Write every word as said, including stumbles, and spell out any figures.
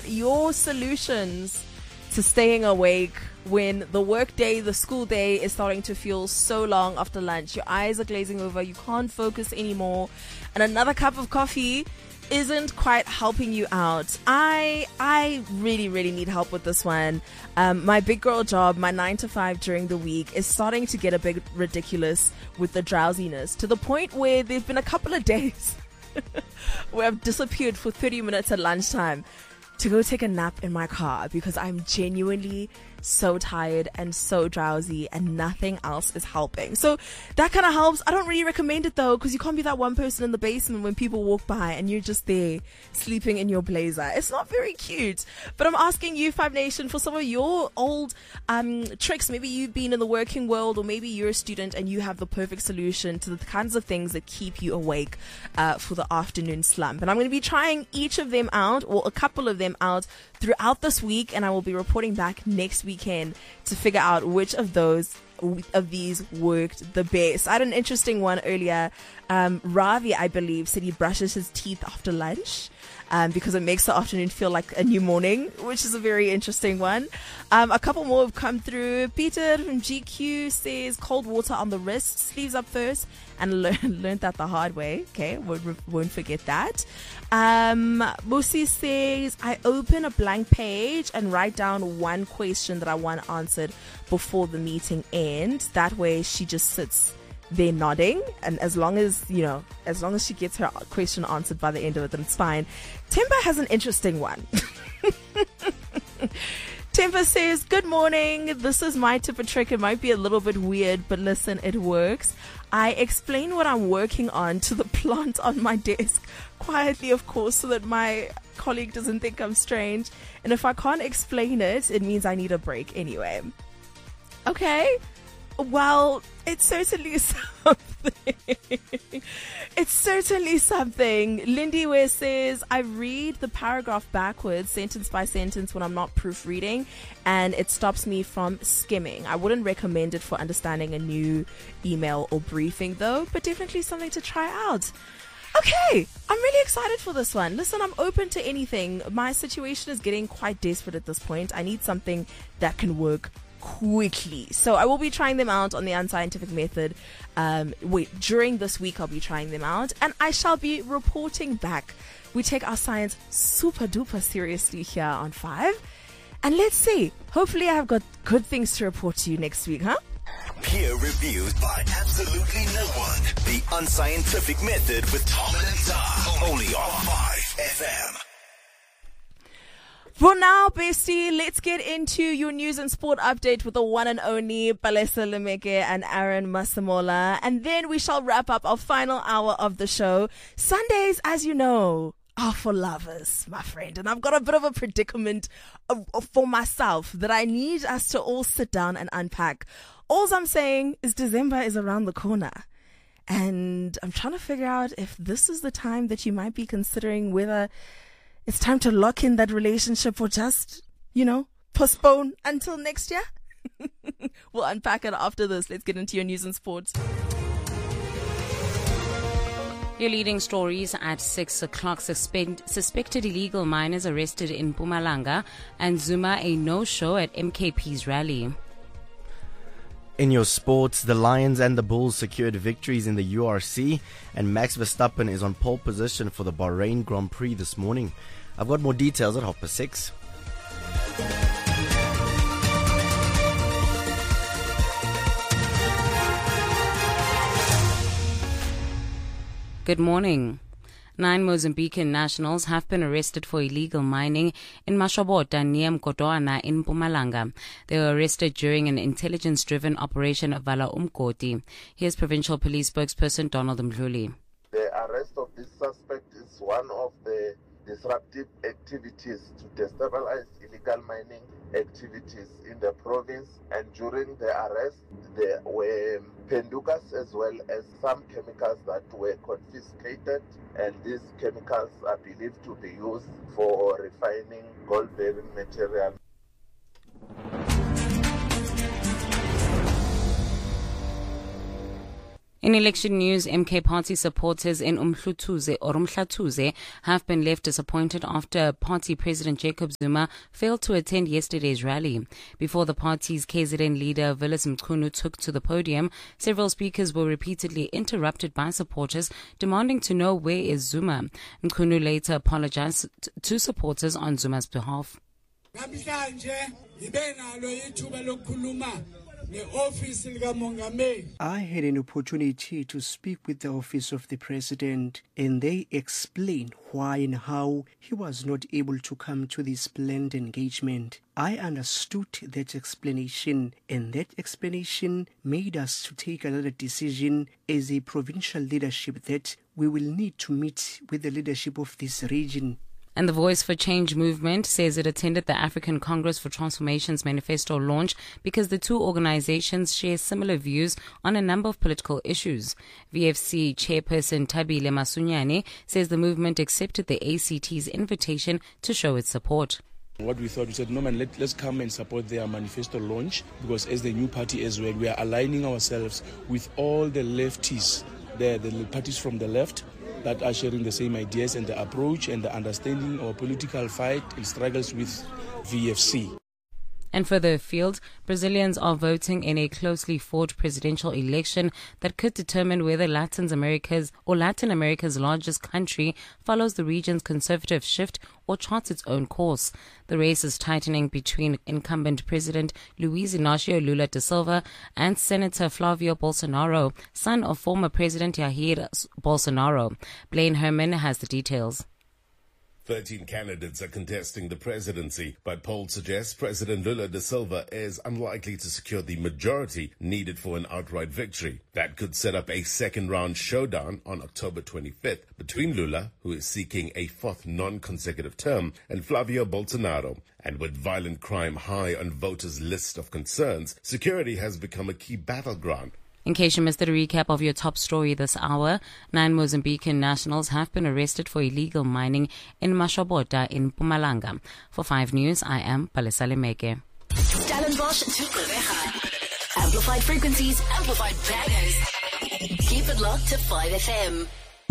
your solutions to staying awake when the work day, the school day is starting to feel so long after lunch. Your eyes are glazing over, you can't focus anymore, and another cup of coffee isn't quite helping you out. I I really, really need help with this one. Um, my big girl job, my nine to five during the week, is starting to get a bit ridiculous with the drowsiness, to the point where there have been a couple of days where I've disappeared for thirty minutes at lunchtime to go take a nap in my car because I'm genuinely so tired and so drowsy and nothing else is helping. So that kind of helps. I don't really recommend it though, because you can't be that one person in the basement when people walk by and you're just there sleeping in your blazer. It's not very cute. But I'm asking you, Five Nation, for some of your old um, tricks. Maybe you've been in the working world, or maybe you're a student and you have the perfect solution to the kinds of things that keep you awake uh, for the afternoon slump. And I'm going to be trying each of them out, or a couple of them out, throughout this week, and I will be reporting back next weekend to figure out which of those of these worked the best. I had an interesting one earlier. Um, Ravi, I believe, said he brushes his teeth after lunch um, because it makes the afternoon feel like a new morning, which is a very interesting one. Um, a couple more have come through. Peter from G Q says cold water on the wrist, sleeves up first, and learn, learned that the hard way. Okay, won't, won't forget that. Um, Musi says, I open a blank page and write down one question that I want answered before the meeting ends. That way she just sits there nodding, and as long as, you know, as long as she gets her question answered by the end of it, then it's fine. Temba has an interesting one. Tempa says, good morning. This is my tip and trick. It might be a little bit weird, but listen, it works. I explain what I'm working on to the plant on my desk, quietly, of course, so that my colleague doesn't think I'm strange. And if I can't explain it, it means I need a break anyway. Okay. Well, it's certainly something. It's certainly something. Lindy Ware says, I read the paragraph backwards, sentence by sentence, when I'm not proofreading, and it stops me from skimming. I wouldn't recommend it for understanding a new email or briefing, though, but definitely something to try out. Okay, I'm really excited for this one. Listen, I'm open to anything. My situation is getting quite desperate at this point. I need something that can work quickly. So I will be trying them out on the Unscientific Method. Um, wait, during this week I'll be trying them out, and I shall be reporting back. We take our science super duper seriously here on Five. And let's see. Hopefully I have got good things to report to you next week, huh? Peer reviewed by absolutely no one. The Unscientific Method with Tom and Zah. Only on Five F M. For now, bestie, let's get into your news and sport update with the one and only Palesa Lemeke and Aaron Masemola. And then we shall wrap up our final hour of the show. Sundays, as you know, are for lovers, my friend. And I've got a bit of a predicament for myself that I need us to all sit down and unpack. All I'm saying is December is around the corner. And I'm trying to figure out if this is the time that you might be considering whether it's time to lock in that relationship or just, you know, postpone until next year. We'll unpack it after this. Let's get into your news and sports. Your leading stories at six o'clock. Suspend, suspected illegal miners arrested in Mpumalanga, and Zuma a no-show at M K P's rally. In your sports, the Lions and the Bulls secured victories in the U R C, and Max Verstappen is on pole position for the Bahrain Grand Prix this morning. I've got more details at half past six. Good morning. Nine Mozambican nationals have been arrested for illegal mining in Mashobota near Mkotoana in Mpumalanga. They were arrested during an intelligence-driven operation at Vala Umkoti. Here's Provincial Police spokesperson Donald Mdluli. The arrest of this suspect is one of the disruptive activities to destabilize illegal mining activities in the province, and during the arrest there were pendukas as well as some chemicals that were confiscated, and these chemicals are believed to be used for refining gold-bearing material. In election news, M K party supporters in Umhlutuze or Umhlatuze have been left disappointed after party president Jacob Zuma failed to attend yesterday's rally. Before the party's K Z N leader Willis Mchunu took to the podium, several speakers were repeatedly interrupted by supporters demanding to know where is Zuma. Mchunu later apologized to supporters on Zuma's behalf. I had an opportunity to speak with the office of the president, and they explained why and how he was not able to come to this planned engagement. I understood that explanation, and that explanation made us to take another decision as a provincial leadership that we will need to meet with the leadership of this region. And the Voice for Change movement says it attended the African Congress for Transformation's manifesto launch because the two organizations share similar views on a number of political issues. V F C chairperson Thabile Masunyane says the movement accepted the A C T's invitation to show its support. What we thought, we said, no man, let, let's come and support their manifesto launch, because as the new party as well, we are aligning ourselves with all the lefties, the, the parties from the left, that are sharing the same ideas and the approach and the understanding of political fight and struggles with V F C. And further afield, Brazilians are voting in a closely fought presidential election that could determine whether Latin America's or Latin America's largest country follows the region's conservative shift or charts its own course. The race is tightening between incumbent President Luiz Inácio Lula da Silva and Senator Flavio Bolsonaro, son of former President Jair Bolsonaro. Blaine Herman has the details. Thirteen candidates are contesting the presidency, but polls suggest President Lula da Silva is unlikely to secure the majority needed for an outright victory. That could set up a second-round showdown on October twenty-fifth between Lula, who is seeking a fourth non-consecutive term, and Flavio Bolsonaro. And with violent crime high on voters' list of concerns, security has become a key battleground. In case you missed the recap of your top story this hour, nine Mozambican nationals have been arrested for illegal mining in Mashobota in Mpumalanga. For five News, I am Palesa Lemeke. Stellenbosch to Gqeberha. Amplified frequencies, amplified bangers. Keep it locked to five F M.